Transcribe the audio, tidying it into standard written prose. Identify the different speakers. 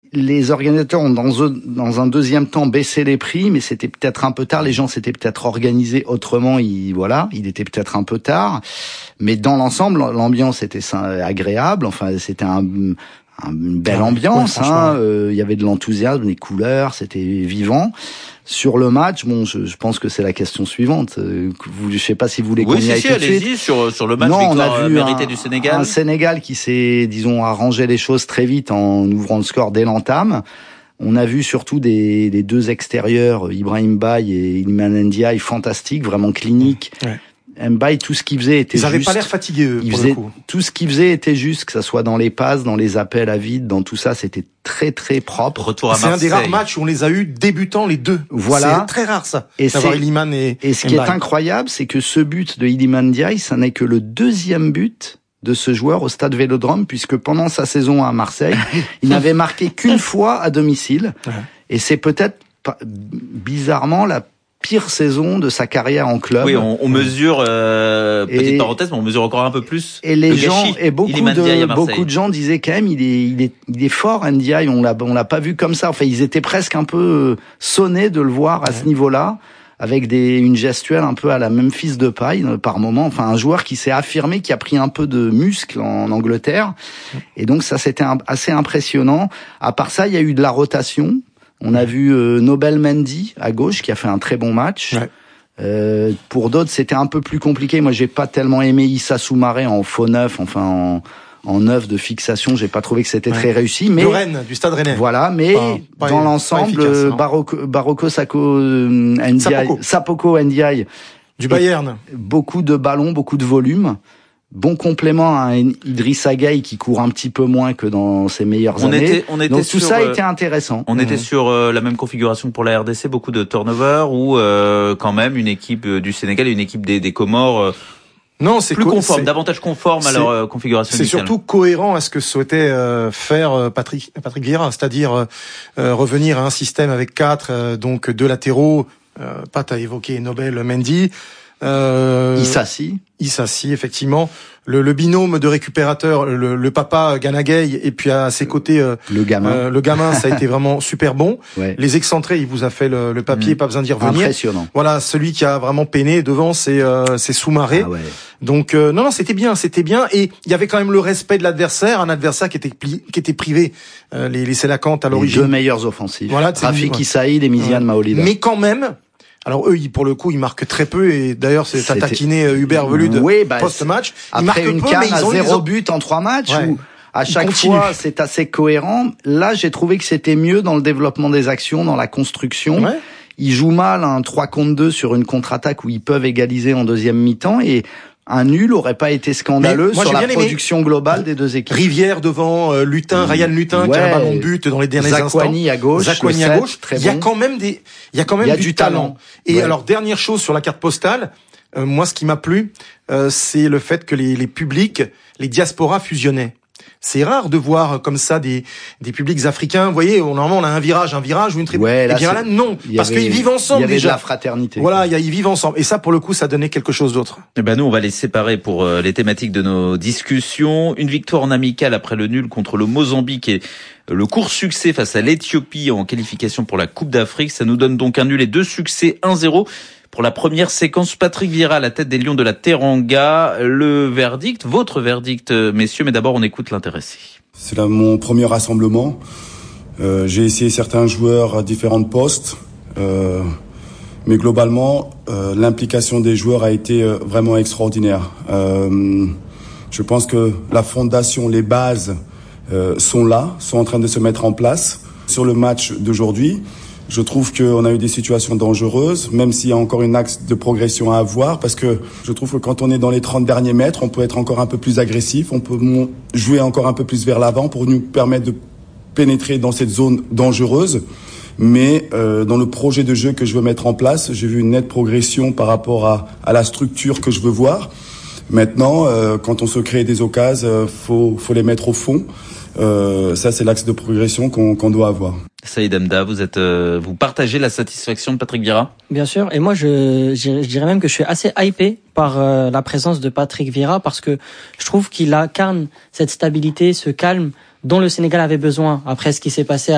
Speaker 1: les organisateurs ont dans un deuxième temps baissé les prix, mais c'était peut-être un peu tard. Les gens s'étaient peut-être organisés autrement. Il était peut-être un peu tard. Mais dans l'ensemble, l'ambiance était agréable. Enfin, c'était une belle ambiance. Il y avait de l'enthousiasme, des couleurs, c'était vivant. Sur le match, je pense que c'est la question suivante. Je sais pas si vous voulez qu'on y aille tout de suite.
Speaker 2: Allez-y sur le match victoire méritée du Sénégal.
Speaker 1: Un Sénégal qui s'est, arrangé les choses très vite en ouvrant le score dès l'entame. On a vu surtout des deux extérieurs, Ibrahim Baye et Iliman Ndiaye, fantastiques, vraiment cliniques. Ouais. Mbaye, tout ce qu'il faisait était juste.
Speaker 3: Ils avaient pas l'air fatigués, pour le coup.
Speaker 1: Tout ce qu'il faisait était juste, que ça soit dans les passes, dans les appels à vide, dans tout ça, c'était très très propre.
Speaker 2: Retour à Marseille.
Speaker 3: C'est un des rares matchs où on les a eu débutants les deux.
Speaker 1: Voilà.
Speaker 3: C'est très rare ça. D'avoir Iliman et
Speaker 1: ce qui est incroyable, c'est que ce but de Iliman Ndiaye, ça n'est que le deuxième but de ce joueur au Stade Vélodrome, puisque pendant sa saison à Marseille, il n'avait marqué qu'une fois à domicile. Ouais. Et c'est peut-être bizarrement la pire saison de sa carrière en club.
Speaker 2: Oui, on mesure, petite parenthèse, mais on mesure encore un peu plus.
Speaker 1: Et les gens, et beaucoup de gens disaient quand même, il est fort, Ndiaye, on l'a pas vu comme ça. Enfin, ils étaient presque un peu sonnés de le voir à ce niveau-là, avec une gestuelle un peu à la Memphis Depay par moment. Enfin, un joueur qui s'est affirmé, qui a pris un peu de muscle en Angleterre. Et donc ça, c'était assez impressionnant. À part ça, il y a eu de la rotation. On a vu Nobel Mendy à gauche qui a fait un très bon match. Ouais. Pour d'autres, c'était un peu plus compliqué. Moi, j'ai pas tellement aimé Issa Soumaré en faux neuf, enfin en neuf de fixation. J'ai pas trouvé que c'était très réussi. Mais
Speaker 3: de Rennes, du Stade Rennais.
Speaker 1: Voilà, mais dans l'ensemble, Baroko Sapoko Ndiaye
Speaker 3: du Bayern.
Speaker 1: Beaucoup de ballons, beaucoup de volume. Bon complément à Idrissa Gueye qui court un petit peu moins que dans ses meilleures années. Donc tout ça était intéressant.
Speaker 2: On était sur la même configuration que pour la RDC, beaucoup de turnover ou quand même une équipe du Sénégal et une équipe des Comores
Speaker 3: non, c'est
Speaker 2: plus conforme, davantage conforme à leur configuration initiale.
Speaker 3: C'est surtout cohérent à ce que souhaitait faire Patrick Vieira, c'est-à-dire revenir à un système avec 4 donc 2 latéraux. Pat a évoqué Nobel Mendy. Issassi, effectivement. Le binôme de récupérateurs, le papa Gana Gueye, et puis à ses côtés,
Speaker 1: le
Speaker 3: gamin, ça a été vraiment super bon. Ouais. Les excentrés, il vous a fait le papier, pas besoin d'y revenir.
Speaker 1: Impressionnant.
Speaker 3: Voilà, celui qui a vraiment peiné devant, c'est Soumaré. Ah ouais. Donc, non, c'était bien. Et il y avait quand même le respect de l'adversaire, un adversaire qui était privé, les Sélacanthes à l'origine.
Speaker 1: Les deux meilleurs offensifs.
Speaker 3: Voilà,
Speaker 1: Rafiki Saïd et Miziane Maolida.
Speaker 3: Mais quand même, alors eux, pour le coup, ils marquent très peu, et d'ailleurs, t'as taquiné Hubert Velud post-match.
Speaker 1: Après une canne à 0 but en 3 matchs, où à chaque fois, c'est assez cohérent. Là, j'ai trouvé que c'était mieux dans le développement des actions, dans la construction. Ouais. Ils jouent mal un 3 contre 2 sur une contre-attaque où ils peuvent égaliser en deuxième mi-temps, et un nul aurait pas été scandaleux sur la production globale des deux équipes.
Speaker 3: Rivière devant Ryan Lutin qui a un ballon de but dans les derniers instants.
Speaker 1: Zakwani à gauche.
Speaker 3: Il y a quand même du talent. Et alors, dernière chose sur la carte postale, moi, ce qui m'a plu, c'est le fait que les publics, les diasporas fusionnaient. C'est rare de voir comme ça des publics africains. Vous voyez, normalement on a un virage ou une tribune. Et bien là, non, parce qu'ils vivent ensemble déjà.
Speaker 1: Il y avait de la fraternité.
Speaker 3: Voilà, ils vivent ensemble. Et ça, pour le coup, ça donnait quelque chose d'autre.
Speaker 2: Eh ben nous, on va les séparer pour les thématiques de nos discussions. Une victoire en amical après le nul contre le Mozambique et le court succès face à l'Éthiopie en qualification pour la Coupe d'Afrique. Ça nous donne donc un nul et 2 succès, 1-0. Pour la première séquence, Patrick Vieira à la tête des Lions de la Teranga. Le verdict, votre verdict, messieurs, mais d'abord on écoute l'intéressé.
Speaker 4: C'est là mon premier rassemblement. J'ai essayé certains joueurs à différents postes, mais globalement, l'implication des joueurs a été vraiment extraordinaire. Je pense que la fondation, les bases sont là, sont en train de se mettre en place. Sur le match d'aujourd'hui, je trouve qu'on a eu des situations dangereuses, même s'il y a encore un axe de progression à avoir, parce que je trouve que quand on est dans les 30 derniers mètres, on peut être encore un peu plus agressif, on peut jouer encore un peu plus vers l'avant pour nous permettre de pénétrer dans cette zone dangereuse. Mais dans le projet de jeu que je veux mettre en place, j'ai vu une nette progression par rapport à la structure que je veux voir. Maintenant, quand on se crée des occasions, faut les mettre au fond. Ça, c'est l'axe de progression qu'on doit avoir.
Speaker 2: Saïd Hamda, vous partagez la satisfaction de Patrick Vieira?
Speaker 5: Bien sûr, et moi je dirais même que je suis assez hypé par la présence de Patrick Vieira, parce que je trouve qu'il incarne cette stabilité, ce calme dont le Sénégal avait besoin après ce qui s'est passé